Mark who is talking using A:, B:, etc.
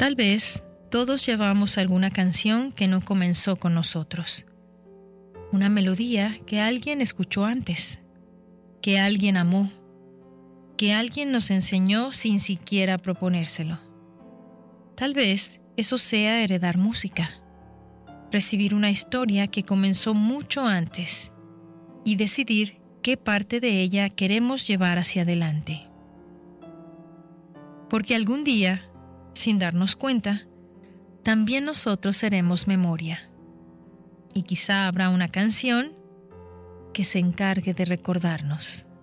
A: Tal vez todos llevamos alguna canción que no comenzó con nosotros. Una melodía que alguien escuchó antes, que alguien amó, que alguien nos enseñó sin siquiera proponérselo. Tal vez eso sea heredar música, recibir una historia que comenzó mucho antes y decidir qué parte de ella queremos llevar hacia adelante. Porque algún día, sin darnos cuenta, también nosotros seremos memoria. Y quizá habrá una canción que se encargue de recordarnos.